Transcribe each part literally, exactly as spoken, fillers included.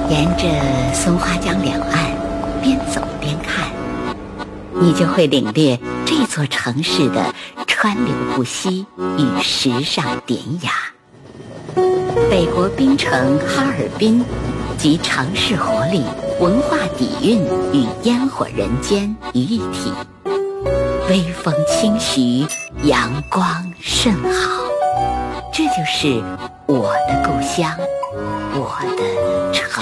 沿着松花江两岸边走边看，你就会领略这座城市的川流不息与时尚典雅。北国冰城哈尔滨集城市活力、文化底蕴与烟火人间于一体，微风轻徐，阳光甚好。这就是我的故乡，我的城。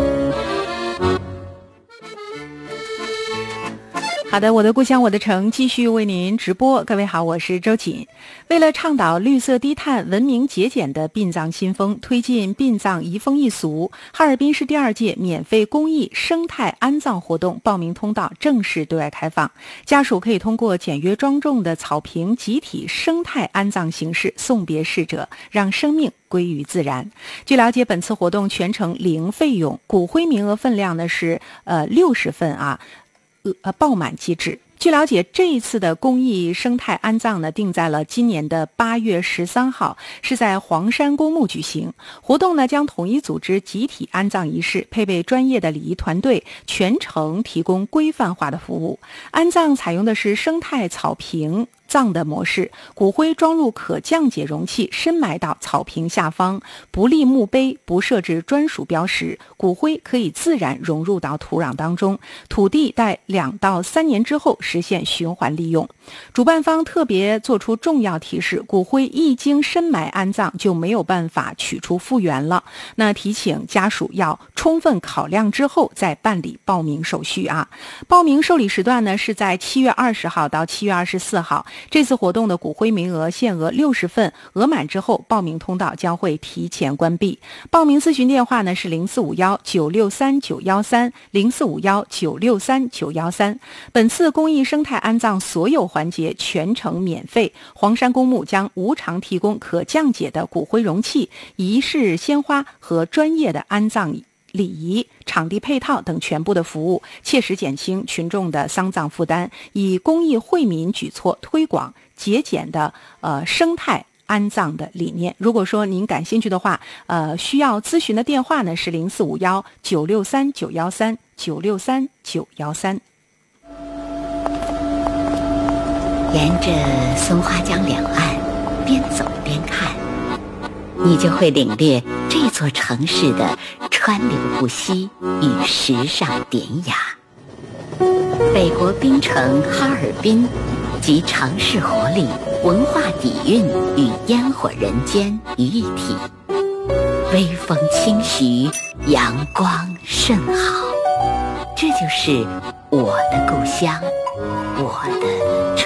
好的，我的故乡我的城继续为您直播。各位好，我是周瑾。为了倡导绿色低碳、文明节俭的殡葬新风，推进殡葬移风易俗，哈尔滨市第二届免费公益生态安葬活动报名通道正式对外开放，家属可以通过简约庄重的草坪集体生态安葬形式送别逝者，让生命归于自然。据了解，本次活动全程零费用，骨灰名额分量呢是呃六十份啊。呃，爆满即止。据了解，这一次的公益生态安葬呢，定在了今年的八月十三号，是在黄山公墓举行。活动呢，将统一组织集体安葬仪式，配备专业的礼仪团队，全程提供规范化的服务。安葬采用的是生态草坪葬的模式，骨灰装入可降解容器，深埋到草坪下方，不立墓碑，不设置专属标识，骨灰可以自然融入到土壤当中，土地在两到三年之后实现循环利用。主办方特别做出重要提示，骨灰一经深埋安葬就没有办法取出复原了。那提醒家属要充分考量之后再办理报名手续啊。报名受理时段呢是在七月二十号到七月二十四号。这次活动的骨灰名额限额六十份，额满之后报名通道将会提前关闭。报名咨询电话呢是零四五幺九六三九幺三 零四五幺九六三九幺三。本次公益生态安葬所有环节全程免费，黄山公墓将无偿提供可降解的骨灰容器、仪式鲜花和专业的安葬礼仪、场地配套等全部的服务，切实减轻群众的丧葬负担，以公益惠民举措推广节俭的呃生态安葬的理念。如果说您感兴趣的话，呃，需要咨询的电话呢是零四五幺九六三九幺三 九六三九幺三。 沿着松花江两岸边走边看，你就会领略这座城市的川流不息与时尚典雅。北国冰城哈尔滨集城市活力、文化底蕴与烟火人间于一体，微风轻徐，阳光甚好。这就是我的故乡，我的城。